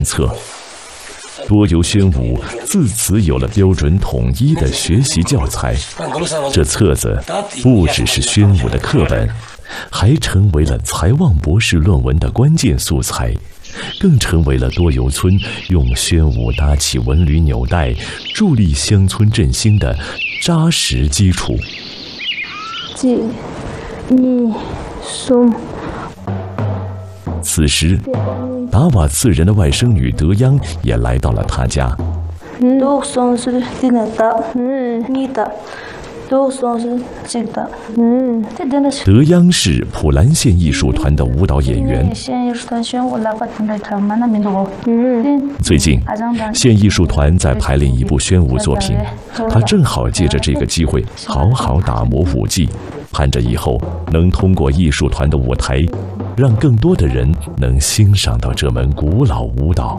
策。多游宣武自此有了标准统一的学习教材。这册子不只是宣武的课本，还成为了财旺博士论文的关键素材，更成为了多游村用宣武搭起文旅纽带、助力乡村振兴的扎实基础。此时，达瓦茨人的外甥女德央也来到了他家。德央是普兰县艺术团的舞蹈演员。最近，县艺术团在排练一部宣武作品，他正好借着这个机会好好打磨舞技，盼着以后能通过艺术团的舞台，让更多的人能欣赏到这门古老舞蹈。